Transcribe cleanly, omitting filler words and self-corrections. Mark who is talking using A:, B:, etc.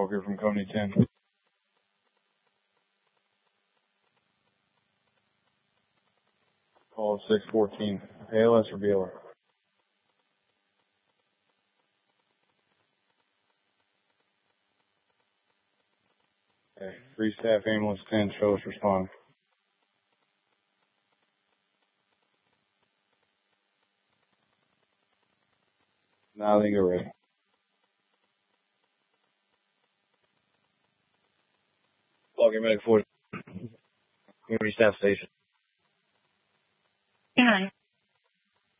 A: Walker from Coney 10. Call 614. ALS or BLR? Okay. 3 staff ambulance 10, show us respond. Now they get ready. Walker Medic 4. Community staff station.